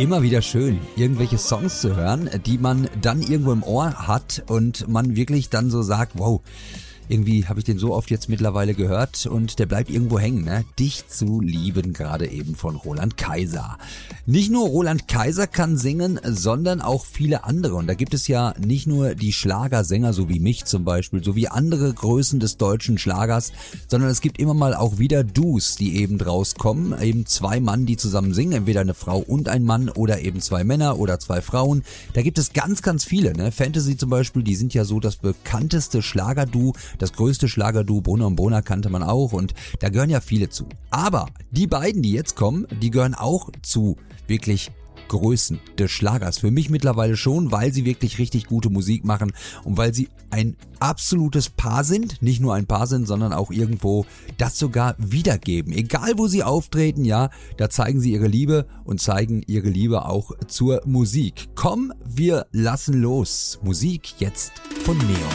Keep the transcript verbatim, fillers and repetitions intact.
Immer wieder schön, irgendwelche Songs zu hören, die man dann irgendwo im Ohr hat und man wirklich dann so sagt, wow, irgendwie habe ich den so oft jetzt mittlerweile gehört und der bleibt irgendwo hängen, ne? Dich zu lieben, gerade eben von Roland Kaiser. Nicht nur Roland Kaiser kann singen, sondern auch viele andere. Und da gibt es ja nicht nur die Schlagersänger, so wie mich zum Beispiel, so wie andere Größen des deutschen Schlagers, sondern es gibt immer mal auch wieder Duos, die eben draus kommen. Eben zwei Mann, die zusammen singen, entweder eine Frau und ein Mann oder eben zwei Männer oder zwei Frauen. Da gibt es ganz, ganz viele, ne? Fantasy zum Beispiel, die sind ja so das bekannteste Schlagerduo. Das größte Schlagerduo, Brunner und Brunner, kannte man auch und da gehören ja viele zu. Aber die beiden, die jetzt kommen, die gehören auch zu wirklich Größen des Schlagers. Für mich mittlerweile schon, weil sie wirklich richtig gute Musik machen und weil sie ein absolutes Paar sind. Nicht nur ein Paar sind, sondern auch irgendwo das sogar wiedergeben. Egal wo sie auftreten, ja, da zeigen sie ihre Liebe und zeigen ihre Liebe auch zur Musik. Komm, wir lassen los. Musik jetzt von Neon.